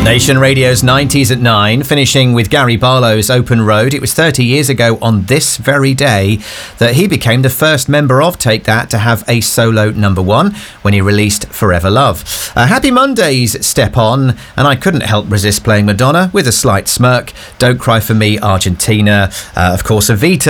Nation Radio's 90s at 9, finishing with Gary Barlow's Open Road. It was 30 years ago on this very day that he became the first member of Take That to have a solo number one when he released Forever Love. Happy Monday's Step On, and I couldn't help resist playing Madonna with a slight smirk. Don't Cry For Me, Argentina. Of course, Evita